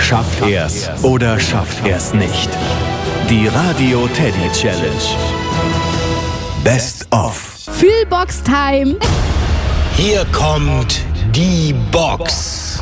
Schafft er's oder schafft er's nicht? Die Radio Teddy Challenge. Best of. Fühlbox Time. Hier kommt die Box.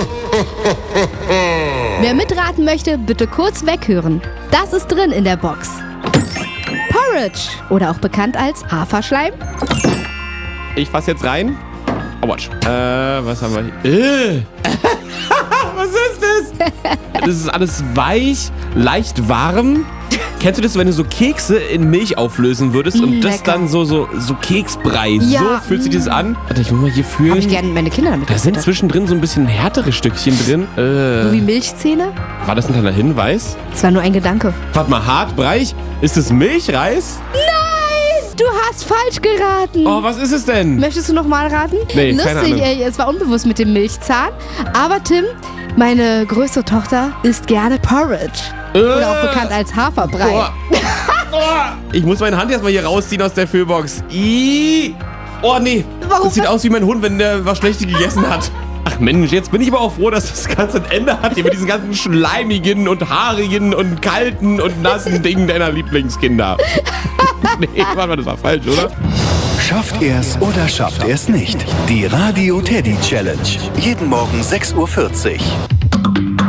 Wer mitraten möchte, bitte kurz weghören. Das ist drin in der Box. Porridge oder auch bekannt als Haferschleim. Ich fass jetzt rein. Oh, watch. Was haben wir hier? Was ist das? Das ist alles weich, leicht warm. Kennst du das, wenn du so Kekse in Milch auflösen würdest und das lecker. dann so Keksbrei? Ja. So fühlt sich das an. Warte, ich muss mal hier fühlen. Habe ich gerne meine Kinder damit Da sind gefüttert. zwischendrin so ein bisschen härtere Stückchen drin. So wie Milchzähne? War das ein kleiner Hinweis? Das war nur ein Gedanke. Warte mal, hart, breich? Ist das Milchreis? Du hast falsch geraten. Oh, was ist es denn? Möchtest du noch mal raten? Nee, keine Lustig, Ahnung. es war unbewusst mit dem Milchzahn. Aber Tim, meine größte Tochter isst gerne Porridge. Oder auch bekannt als Haferbrei. Oh. Oh. Ich muss meine Hand erstmal hier rausziehen aus der Füllbox. Oh nee, Warum? das sieht aus wie mein Hund, wenn der was Schlechtes gegessen hat. Ach Mensch, jetzt bin ich aber auch froh, dass das Ganze ein Ende hat hier mit diesen ganzen schleimigen und haarigen und kalten und nassen Dingen deiner Lieblingskinder. Nee, warte mal, das war falsch, oder? Schafft er's oder schafft er's nicht? Die Radio Teddy Challenge. Jeden Morgen 6:40 Uhr.